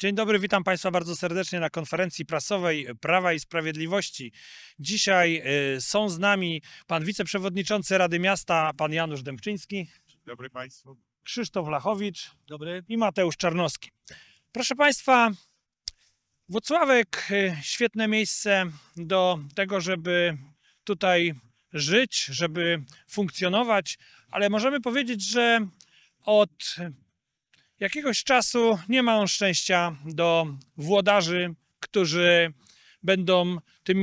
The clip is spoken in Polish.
Dzień dobry, witam Państwa bardzo serdecznie na konferencji prasowej Prawa i Sprawiedliwości. Dzisiaj są z nami pan wiceprzewodniczący Rady Miasta, pan Janusz Dębczyński. Dzień dobry Państwu. Krzysztof Lachowicz. Dobry. I Mateusz Czarnowski. Proszę Państwa, Włocławek świetne miejsce do tego, żeby tutaj żyć, żeby funkcjonować, ale możemy powiedzieć, że od jakiegoś czasu nie ma on szczęścia do włodarzy, którzy będą tym